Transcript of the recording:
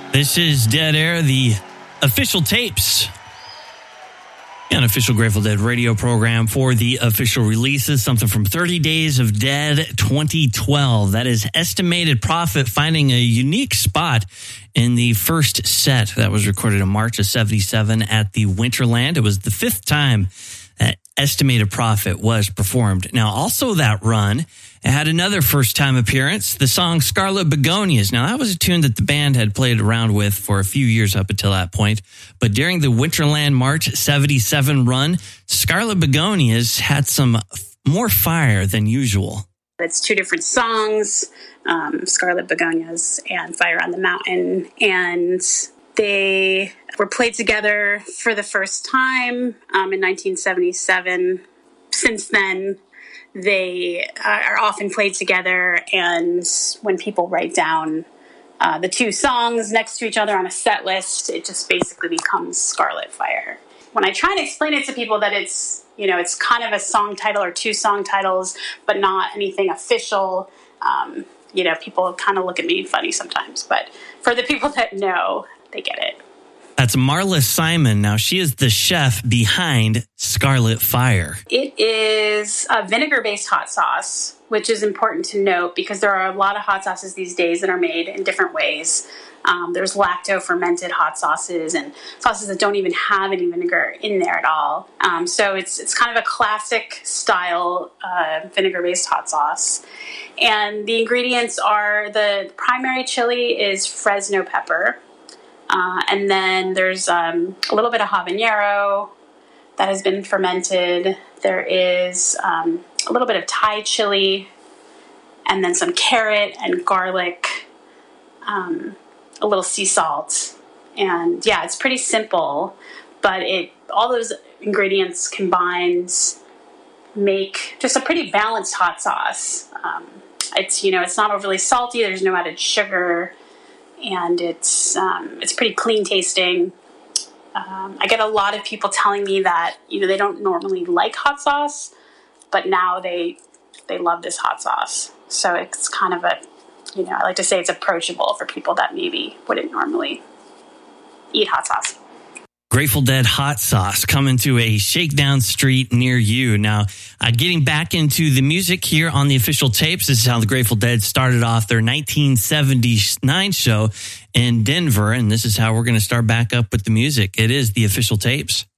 This is Dead Air, the official tapes. An official Grateful Dead radio program for the official releases. Something from 30 Days of Dead 2012. That is Estimated Prophet finding a unique spot in the first set that was recorded in March of 77 at the Winterland. It was the fifth time that Estimated Prophet was performed. Now, also that run, it had another first-time appearance, the song Scarlet Begonias. Now, that was a tune that the band had played around with for a few years up until that point. But during the Winterland March 77 run, Scarlet Begonias had some more fire than usual. It's two different songs, Scarlet Begonias and Fire on the Mountain. And they were played together for the first time in 1977. Since then, they are often played together, and when people write down the two songs next to each other on a set list, it just basically becomes Scarlet Fire. When I try to explain it to people that it's, it's kind of a song title or two song titles, but not anything official, people kind of look at me funny sometimes. But for the people that know, they get it. That's Marla Simon. Now, she is the chef behind Scarlet Fire. It is a vinegar-based hot sauce, which is important to note because there are a lot of hot sauces these days that are made in different ways. There's lacto-fermented hot sauces and sauces that don't even have any vinegar in there at all. So it's kind of a classic style vinegar-based hot sauce. And the ingredients are the primary chili is Fresno pepper. And then there's a little bit of habanero that has been fermented. There is a little bit of Thai chili, and then some carrot and garlic, a little sea salt. And yeah, it's pretty simple, but all those ingredients combined make just a pretty balanced hot sauce. It's not overly salty. There's no added sugar. And it's pretty clean tasting. I get a lot of people telling me that, they don't normally like hot sauce, but now they love this hot sauce. So it's kind of I like to say it's approachable for people that maybe wouldn't normally eat hot sauce. Grateful Dead hot sauce coming to a shakedown street near you. Now, getting back into the music here on the official tapes, this is how the Grateful Dead started off their 1979 show in Denver, and this is how we're going to start back up with the music. It is the official tapes.